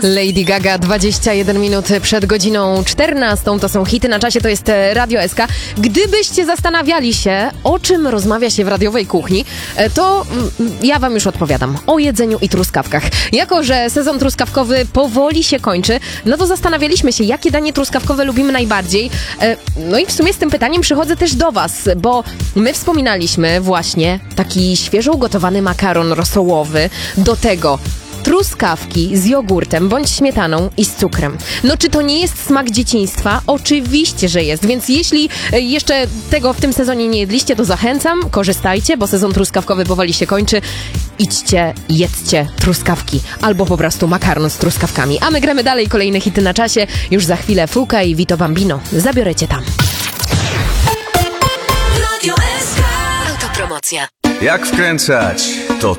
Lady Gaga, 21 minut przed godziną 14. To są hity na czasie, to jest Radio SK. Gdybyście zastanawiali się, o czym rozmawia się w radiowej kuchni, to ja wam już odpowiadam. O jedzeniu i truskawkach. Jako że sezon truskawkowy powoli się kończy, no to zastanawialiśmy się, jakie danie truskawkowe lubimy najbardziej. No i w sumie z tym pytaniem przychodzę też do was, bo my wspominaliśmy właśnie taki świeżo ugotowany makaron rosołowy, do tego truskawki z jogurtem bądź śmietaną i z cukrem. No czy to nie jest smak dzieciństwa? Oczywiście, że jest, więc jeśli jeszcze tego w tym sezonie nie jedliście, to zachęcam, korzystajcie, bo sezon truskawkowy powoli się kończy. Idźcie, jedzcie truskawki albo po prostu makaron z truskawkami. A my gramy dalej, kolejne hity na czasie. Już za chwilę Fuka i Vito Bambino. Zabiorę cię tam. Radio SK. Autopromocja. Jak wkręcać? To